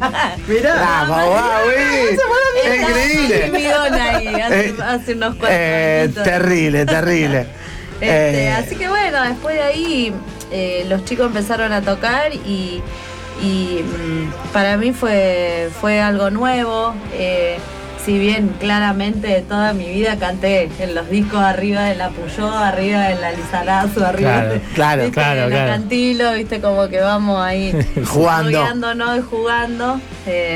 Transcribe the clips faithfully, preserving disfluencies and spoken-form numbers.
Mirá. La mamá, güey. Es increíble. Timidona ahí, hace, Eh, hace unos cuantos eh, añitos. Terrible, terrible. Este, Eh, así que bueno, después de ahí eh, los chicos empezaron a tocar y, y mm, para mí fue, fue algo nuevo. Eh, si bien claramente toda mi vida canté en los discos arriba de la Peugeot, arriba de la Lizarazu, arriba Claro, de, claro, ¿viste? claro, de la claro. Cantilo, viste, como que vamos ahí Jugando. estudiándonos y jugando. Eh,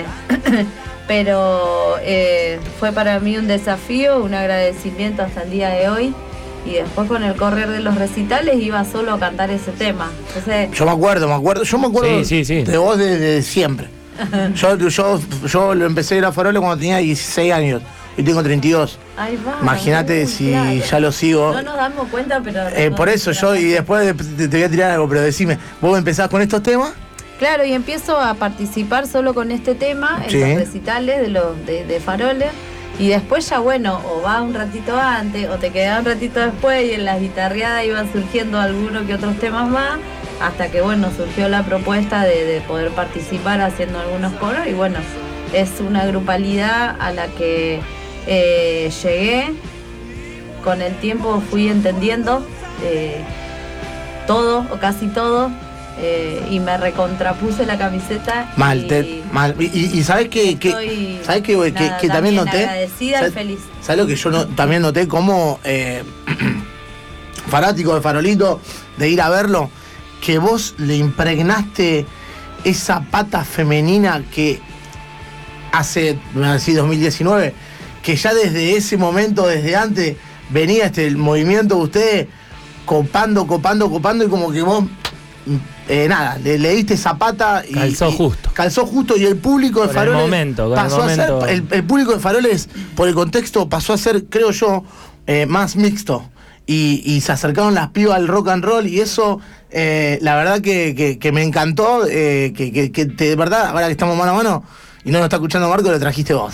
pero eh, fue para mí un desafío, un agradecimiento hasta el día de hoy. Y después con el correr de los recitales iba solo a cantar ese tema. Entonces, Yo me acuerdo, me acuerdo, yo me acuerdo Sí, sí, sí. de vos desde siempre. Yo, yo, yo lo empecé a ir a Faroles cuando tenía dieciséis años y tengo treinta y dos. ahí va. Imagínate muy si claro. ya lo sigo. No nos damos cuenta, pero... Eh, por eso yo, y después te, te voy a tirar algo, pero decime, ¿vos empezás con estos temas? Claro, y empiezo a participar solo con este tema en Sí. los recitales de, los, de, de Faroles. Y después ya, bueno, o vas un ratito antes, o te quedás un ratito después, y en las guitarreadas iban surgiendo algunos que otros temas más, hasta que, bueno, surgió la propuesta de, de poder participar haciendo algunos coros. Y bueno, es una grupalidad a la que eh, llegué. Con el tiempo fui entendiendo eh, todo, o casi todo, eh, y me recontrapuse la camiseta. Mal, y, te- mal. Y, y, y sabés que, que, estoy, ¿sabés que, que, nada, que también también noté? agradecida y ¿Sabés- feliz. ¿Sabés lo que yo no- también noté? Como eh, fanático de Farolito, de ir a verlo, que vos le impregnaste esa pata femenina que hace, me va a decir, dos mil diecinueve, que ya desde ese momento, desde antes, venía este el movimiento de ustedes copando, copando, copando, y como que vos, eh, nada, le, le diste esa pata y... Calzó y- justo. Calzó justo, y el público de Con el Faroles momento, con el pasó a ser, momento. el, el público de Faroles, por el contexto, pasó a ser, creo yo, eh, más mixto. Y, y se acercaron las pibas al rock and roll, y eso, eh, la verdad que, que, que me encantó, eh, que, que, que te- de verdad, ahora que estamos mano a mano, y no nos está escuchando Marco, lo trajiste vos.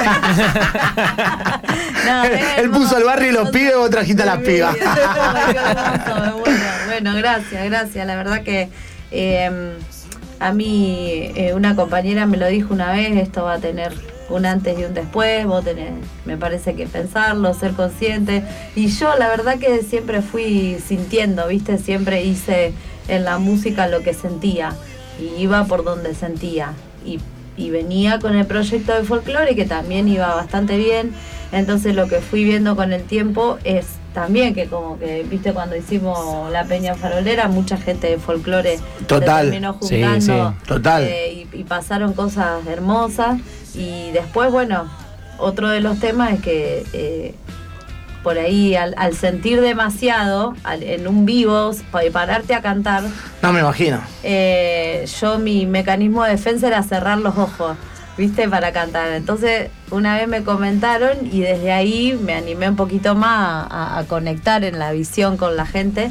No, es Él puso el barrio y los hermoso. pibes, vos trajiste a las pibas. Qué hermoso, bueno, bueno, gracias, gracias. La verdad que eh, a mí eh, una compañera me lo dijo una vez, esto va a tener un antes y un después, vos tenés, me parece que pensarlo, ser consciente. Y yo la verdad que siempre fui sintiendo, ¿viste? Siempre hice en la música lo que sentía y iba por donde sentía. Y y venía con el proyecto de folclore que también iba bastante bien. Entonces lo que fui viendo con el tiempo es también que como que, viste, cuando hicimos la Peña Farolera, mucha gente de folclore Total. se terminó Sí, juntando, sí. Total. eh, y, y pasaron cosas hermosas. Y después, bueno, otro de los temas es que eh, por ahí al, al sentir demasiado al- en un vivo, pa- pararte a cantar, No me imagino. eh, yo mi mecanismo de defensa era cerrar los ojos, ¿viste? Para cantar. Entonces, una vez me comentaron y desde ahí me animé un poquito más a, a conectar en la visión con la gente.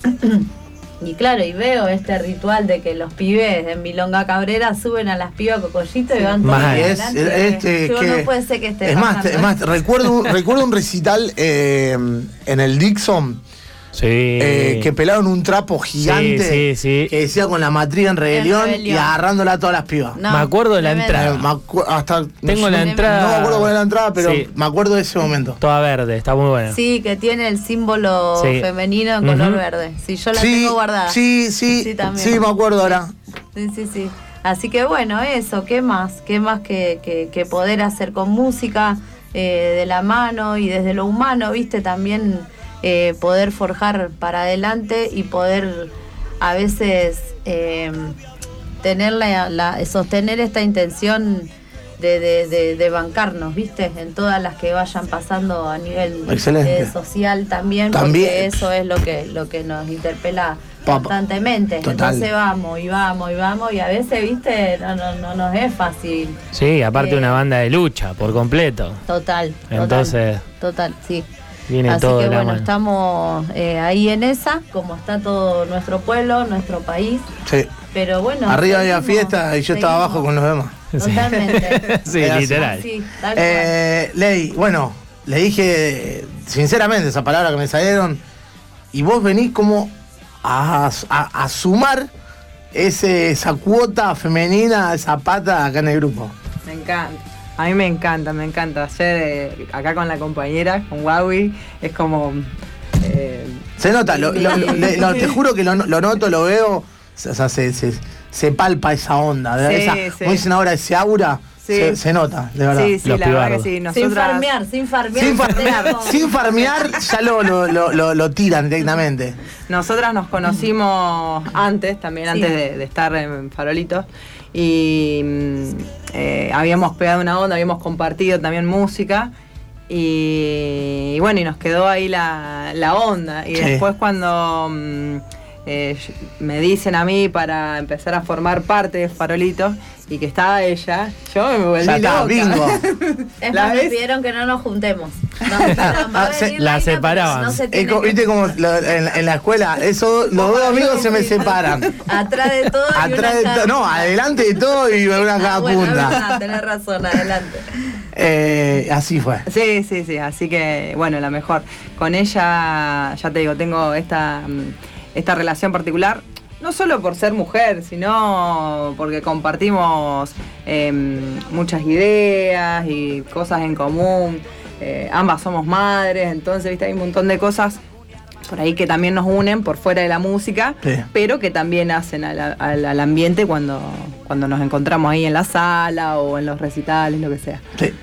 Y claro, y veo este ritual de que los pibes en Milonga Cabrera suben a las pibas Cocollito y van todos Mal. Es, adelante. este, Yo que- no puede ser que esté es más, pasando es más, esto. recuerdo, un- recuerdo un recital eh, en el Dixon, Sí. eh, que pelaron un trapo gigante, Sí, sí, sí. que decía con la matriz en rebelión, En rebelión. y agarrándola a todas las pibas. No, Me acuerdo de la tremendo. entrada. Eh, me acu- hasta, no Tengo sé, la no- entrada. No me acuerdo cuál era la entrada, pero Sí. me acuerdo de ese momento. Toda verde, está muy buena. Sí, que tiene el símbolo Sí. femenino en color Ujú. verde. Sí, yo la sí, tengo guardada. sí, sí, Sí, sí, también. me acuerdo ahora. Sí, sí, sí. Así que bueno, eso, ¿qué más? ¿Qué más que, que, que poder hacer con música eh, de la mano y desde lo humano, viste? También eh, poder forjar para adelante y poder a veces eh, tener la, la- sostener esta intención de, de, de, de bancarnos, viste, en todas las que vayan pasando a nivel Excelente. eh, social también, También. porque eso es lo que, lo que nos interpela Pa- constantemente. Total. Entonces vamos y vamos y vamos y a veces, viste, no, no, no nos es fácil. Sí, aparte Eh, una banda de lucha, por completo. Total. total, Entonces, Total, sí. viene Así todo que de la bueno, mano. estamos eh, ahí en esa, como está todo nuestro pueblo, nuestro país. Sí. Pero bueno. Arriba había seguimos, fiesta y yo estaba seguimos. abajo con los demás. Totalmente. Sí, Era así. literal. Sí, tal cual. Eh, Ley, bueno, le dije sinceramente esa palabra que me salieron, y vos venís como a, a- a sumar ese, esa cuota femenina, esa pata acá en el grupo. Me encanta. A mí me encanta, me encanta. Ayer eh, acá con la compañera, con Wawi, es como... Eh, se nota, lo, lo, lo, lo, te juro que lo, lo noto, lo veo, o sea, se, se, se palpa esa onda, de sí, esa, sí. como dicen ahora, ese aura, sí. se, se nota, de verdad. Sí, sí, Los la pibardos. verdad que sí. Nosotras... Sin farmear, sin farmear. Sin farmear, sin farmear ya lo, lo, lo, lo, lo tiran directamente. Nosotras nos conocimos antes, también Sí. antes de, de estar en Farolitos. Y eh, habíamos pegado una onda, habíamos compartido también música. Y, y bueno, y nos quedó ahí la, la onda. Y Sí. después cuando mm, eh, me dicen a mí para empezar a formar parte de Farolitos y que estaba ella, yo me volví Ya está, loca. bingo. Es ¿La más, me ves? pidieron que no nos juntemos. No, pero va a Ah, se- venir la Laila, pero separaban. no se Es tiene como, que- viste como lo- en, en la escuela, eso, los dos amigos se me separan. Atrás de todo y Atrás una de cada todo, no, punta. adelante de todo y una a cada Ah, bueno, es punta. verdad, tenés razón, adelante. Eh, así fue. Sí, sí, sí, así que bueno, la mejor. Con ella, ya te digo, tengo esta, mm, esta relación particular, no solo por ser mujer, sino porque compartimos eh, muchas ideas y cosas en común. Eh, ambas somos madres, entonces, viste, hay un montón de cosas por ahí que también nos unen por fuera de la música, Sí. pero que también hacen al, al- al ambiente cuando, cuando nos encontramos ahí en la sala o en los recitales, lo que sea. Sí.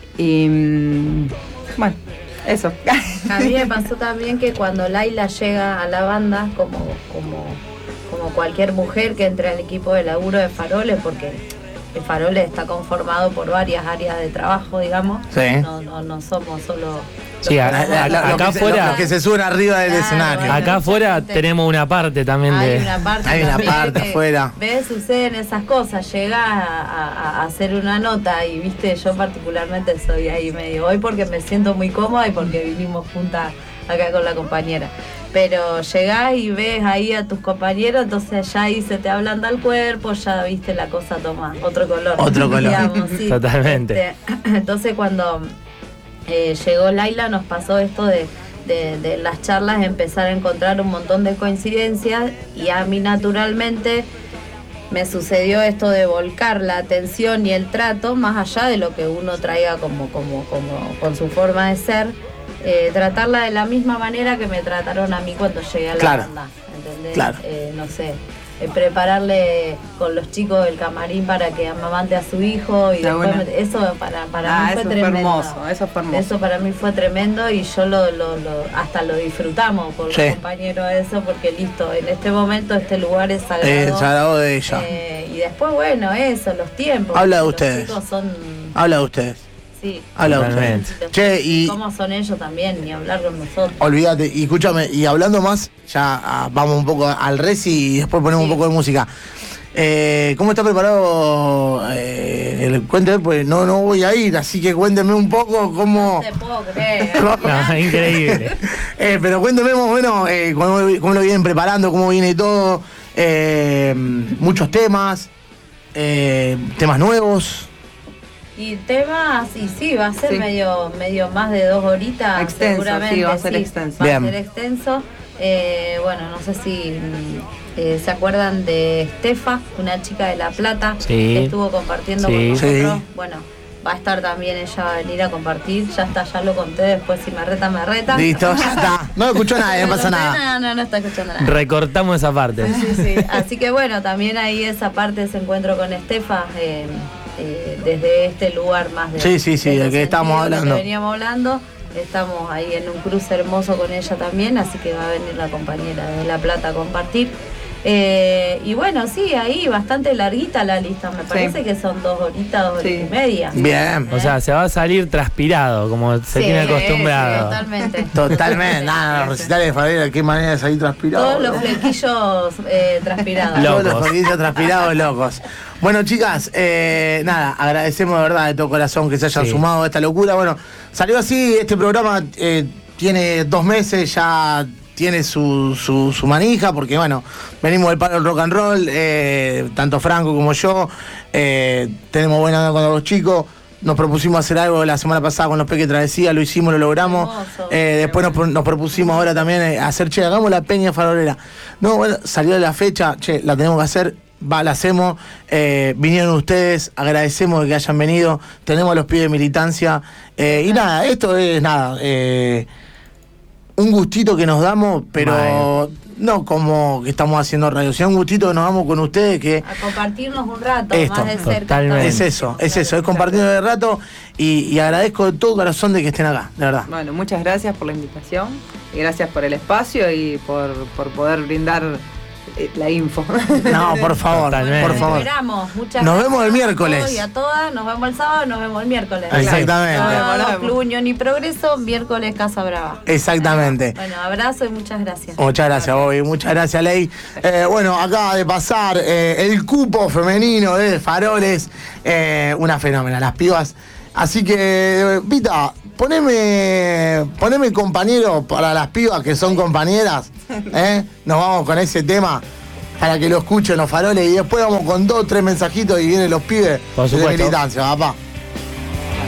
Y mm, bueno, eso. A mí me pasó también que cuando Laila llega a la banda, como, como, como cualquier mujer que entre al equipo de laburo de Faroles, porque el Faroles está conformado por varias áreas de trabajo, digamos. Sí. No, no, no somos solo... Sí, a- La- la- la- acá lo que se- afuera- Los que se suben arriba del Claro, escenario. bueno. Acá afuera Exactamente. tenemos una parte también Hay de... una parte, Hay una también parte que, afuera. ¿ves? Suceden esas cosas. Llegás a, a- a hacer una nota y, viste, yo particularmente soy ahí medio hoy porque me siento muy cómoda y porque vinimos juntas acá con la compañera. Pero llegás y ves ahí a tus compañeros, entonces ya ahí se te ablanda el cuerpo, ya, viste, la cosa toma otro color. Otro color. digamos, sí. Totalmente. Este, entonces cuando eh, llegó Laila nos pasó esto de, de, de las charlas empezar a encontrar un montón de coincidencias y a mí naturalmente me sucedió esto de volcar la atención y el trato más allá de lo que uno traiga como, como, como con su forma de ser, eh, tratarla de la misma manera que me trataron a mí cuando llegué a la Claro. banda, ¿entendés? Claro. Eh, no sé, eh, prepararle con los chicos del camarín para que amamante a su hijo y Está después bueno. me- eso para, para Ah, mí fue eso fue tremendo. hermoso, eso fue hermoso. Eso para mí fue tremendo y yo lo, lo, lo- hasta lo disfrutamos por Sí. los compañeros de eso porque listo, en este momento este lugar es sagrado. Eh, sagrado de ella. Eh, y después, bueno, eso, los tiempos. Habla de los ustedes. chicos son, Habla de ustedes. sí, Habla de Totalmente. ustedes. Che, y cómo son ellos también, ni hablar con nosotros. olvídate, y escúchame, y hablando más, ya ah, vamos un poco al reci y después ponemos Sí. un poco de música. Eh, ¿Cómo está preparado eh, el cuénteme? Pues no, no voy a ir, así que cuénteme un poco cómo. No te puedo creer. No, increíble. Eh, pero cuénteme más o menos eh, cómo, cómo lo vienen preparando, cómo viene todo, eh, muchos temas, eh, temas nuevos. Y temas, y sí, va a ser Sí. medio medio más de dos horitas. Extenso, seguramente. sí, va a ser extenso. Va Bien. a ser extenso. Eh, bueno, no sé si mm, eh, se acuerdan de Estefa, una chica de La Plata, Sí. que estuvo compartiendo Sí. con nosotros. Sí. Bueno, va a estar también ella, va a venir a compartir. Ya está, ya lo conté, después si me reta, me reta. Listo, ya está. No escuchó nadie, no pasa nada. No, no, no está escuchando nada. Recortamos esa parte. Sí, sí. Así que bueno, también ahí esa parte, ese encuentro con Estefa, eh, eh, desde este lugar más de... Sí, sí, sí, de del que estamos sentido, hablando. Que veníamos hablando, estamos ahí en un cruce hermoso con ella también, así que va a venir la compañera de La Plata a compartir. Eh, y bueno, sí, ahí bastante larguita la lista, me parece que son dos horitas, dos Sí. horas y media. Bien. O sea, se va a salir transpirado, como se Sí, tiene sí, acostumbrado. totalmente. Totalmente, nada, los recitales de Fabiola, qué manera de salir transpirado. Todos los flequillos eh, transpirados. Lo- Todos los Locos. flequillos transpirados locos. Bueno, chicas, eh, nada, agradecemos de verdad de todo corazón que se hayan Sí. sumado a esta locura. Bueno, salió así, este programa eh, tiene dos meses, ya tiene su, su, su manija, porque bueno, venimos del palo del rock and roll, eh, tanto Franco como yo, eh, tenemos buena onda con los chicos, nos propusimos hacer algo la semana pasada con los Peques Travesía, lo hicimos, lo logramos. Hermoso. Eh, después nos, pro- nos propusimos ahora también eh, hacer, che, hagamos la Peña Farolera. No, bueno, salió de la fecha, che, la tenemos que hacer, va, la hacemos. Eh, vinieron ustedes, agradecemos de que hayan venido, tenemos a los pibes de militancia. Eh, y nada, esto es nada, eh, un gustito que nos damos, pero no como que estamos haciendo radio, sino un gustito que nos damos con ustedes que... A compartirnos un rato, Esto, más de cerca. totalmente. Es eso, es eso, es compartir el rato y, y agradezco de todo corazón de que estén acá, de verdad. Bueno, muchas gracias por la invitación y gracias por el espacio y por, por poder brindar eh, la info. No, por favor, Totalmente. por favor. Esperamos. Muchas Nos gracias vemos el a miércoles. todos y a todas. Nos vemos el sábado, nos vemos el miércoles. Exactamente. Nos vemos, nos Sábado, vemos. Club Unión y Progreso, miércoles Casa Brava. Exactamente. Bueno, abrazo y muchas gracias. Muchas gracias, Bobby. Muchas gracias, Ley. Eh, bueno, acaba de pasar eh, el cupo femenino de Faroles. Eh, una fenómena, las pibas. Así que, eh, Vita, poneme, poneme compañero para las pibas que son compañeras. ¿eh? Nos vamos con ese tema para que lo escuchen los Faroles. Y después vamos con dos, tres mensajitos y vienen los pibes Por de supuesto. militancia, papá.